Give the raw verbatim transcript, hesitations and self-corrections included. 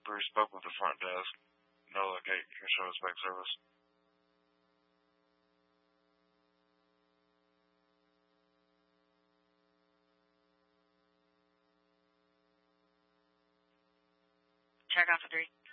Bruce spoke with the front desk. Nola Gate can show us back service. Check off the three.